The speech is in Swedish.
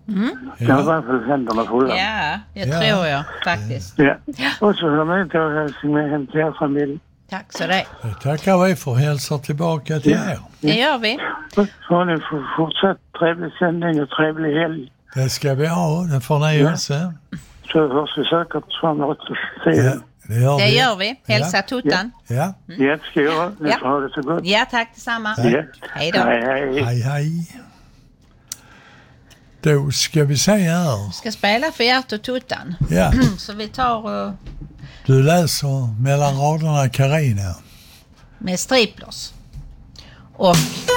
Kan det vara för händerna fulla? Ja, det tror jag faktiskt. Ja. Och så har man inte hälsning med hem till er familj. Tack så det. Det tackar vi för, hälsar tillbaka till er. Det gör vi. Så ni får fortsatt trevlig sändning och trevlig helg. Det ska vi ha, det får ni också. Så hörs vi säkert framåt tiden. Det gör vi. Hälsa Tuttan. Ja. Ja, det ska jag göra. Ni får ha det så gott. Ja, tack detsamma. Ja. Hej då. Hej. Då ska vi se här. Ska spela för Gert och Tuttan. Ja. Så vi tar och... Du läser mellan raderna, Carina. Med striplers. Och